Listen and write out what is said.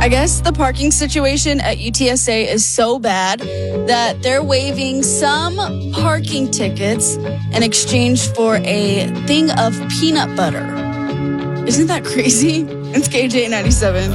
I guess the parking situation at UTSA is so bad that they're waiving some parking tickets in exchange for a thing of peanut butter. Isn't that crazy? It's KJ97.